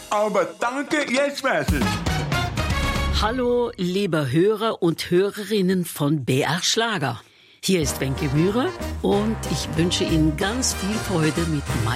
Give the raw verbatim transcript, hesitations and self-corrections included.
Aber danke, jetzt weiß ich. Hallo, liebe Hörer und Hörerinnen von B R Schlager. Hier ist Wenke Mührer und ich wünsche Ihnen ganz viel Freude mit